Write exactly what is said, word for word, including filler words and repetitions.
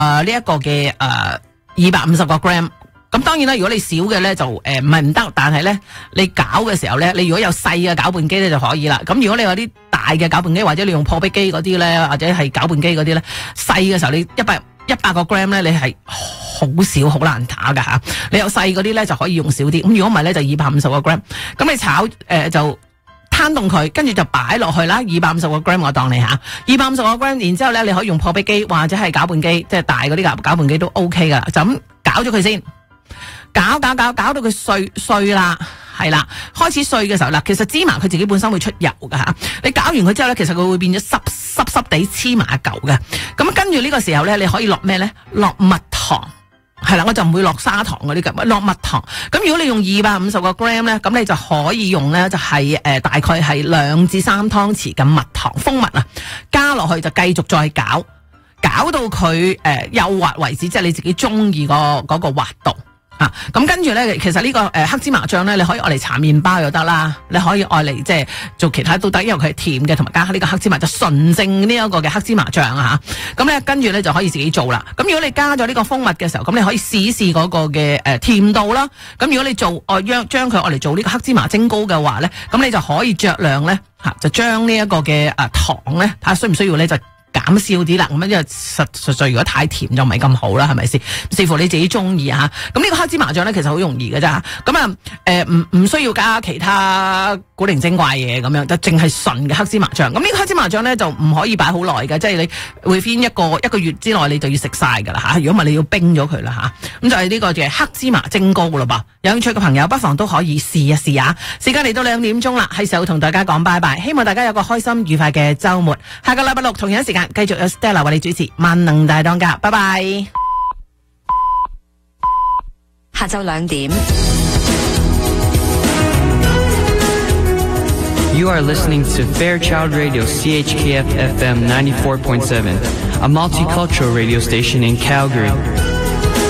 呢一個嘅誒二百五十個 gram。咁當然啦，如果你少嘅咧就誒唔係唔得，但係咧你攪嘅時候咧，你如果有細嘅攪拌機咧就可以啦。咁如果你有啲大嘅攪拌機，或者你用破壁機嗰啲咧，或者係攪拌機嗰啲咧，細嘅時候你一百一百個 gram 咧，你係好少好難打噶吓。你有細嗰啲咧就可以用少啲。咁如果唔係咧就二百五十個 gram。咁你炒誒、呃、就攤凍佢，跟住就擺落去啦。二百五十個 gram 我當你吓，二百五十個 gram， 然之後咧你可以用破壁機或者係攪拌機，即係大嗰啲攪攪拌機都 OK 噶。就咁攪咗佢先。搞搞搞搞到佢碎碎啦，係啦，開始碎嘅時候啦，其實芝麻佢自己本身會出油噶吓，你搞完佢之後咧，其實佢會變咗濕濕濕地黐埋一嚿嘅。咁跟住呢個時候咧，你可以落咩咧？落蜜糖，係啦，我就唔會落砂糖嗰啲咁，落蜜糖。咁如果你用二百五十個 gram 咧，咁你就可以用咧就係、是、誒、呃、大概係兩至三湯匙嘅蜜糖蜂蜜啊，加落去就繼續再搞，搞到佢誒幼滑為止，即係你自己中意個嗰個滑度。啊，咁跟住咧，其實呢、這個誒、呃、黑芝麻醬咧，你可以愛嚟搽麵包又得啦，你可以愛嚟即係做其他都得，因為佢係甜嘅，同埋加呢個黑芝麻就純正呢一個嘅黑芝麻醬啊吓。咁咧跟住咧就可以自己做啦。咁如果你加咗呢個蜂蜜嘅時候，咁你可以試一試嗰個嘅誒、呃、甜度啦。咁如果你做愛將將佢愛嚟做呢個黑芝麻蒸糕嘅話咧，咁你就可以酌量咧吓、啊，就將呢一個嘅誒、呃、糖咧睇下需唔需要咧就減少啲啦，咁樣因為實實在如果太甜就唔係咁好啦，係咪先？視乎你自己中意吓。咁呢個黑芝麻醬咧，其實好容易嘅咋。咁啊，誒唔唔需要加其他古靈精怪嘢咁樣，就淨係純嘅黑芝麻醬。咁呢個黑芝麻醬咧就唔可以擺好耐嘅，即係你會邊一個一個月之內你就要食晒噶啦吓。如果唔係你要冰咗佢啦吓。咁就係呢個嘅黑芝麻蒸糕咯噃。有興趣嘅朋友不妨都可以試一試下。時間嚟到兩點鐘啦，係時候同大家講拜拜。希望大家有個開心愉快嘅週末。下個禮拜六同樣時間繼續有 Stella 為你主持萬能大當家，拜拜。 下晝兩點。 You are listening to Fairchild Radio C H K F F M ninety-four point seven, a multicultural radio station in Calgary.